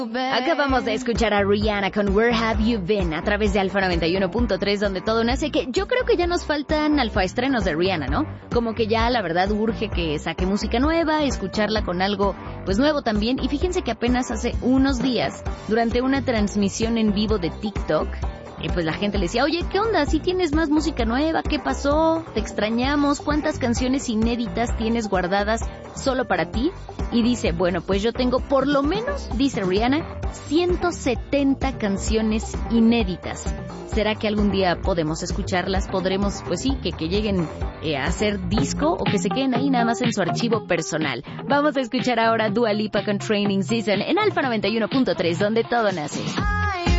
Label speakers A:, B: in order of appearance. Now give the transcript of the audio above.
A: Acabamos de escuchar a Rihanna con Where Have You Been a través de Alfa 91.3, donde todo nace, que yo creo que ya nos faltan alfaestrenos de Rihanna, ¿no? Como que ya la verdad urge que saque música nueva, escucharla con algo pues nuevo también. Y fíjense que apenas hace unos días, durante una transmisión en vivo de TikTok, pues la gente le decía, oye, ¿qué onda? ¿Sí tienes más música nueva? ¿Qué pasó? ¿Te extrañamos? ¿Cuántas canciones inéditas tienes guardadas solo para ti? Y dice, bueno, pues yo tengo por lo menos, dice Rihanna, 170 canciones inéditas. ¿Será que algún día podemos escucharlas? ¿Podremos, pues sí, que lleguen a hacer disco o que se queden ahí nada más en su archivo personal? Vamos a escuchar ahora Dua Lipa con Training Season en Alfa 91.3, donde todo nace.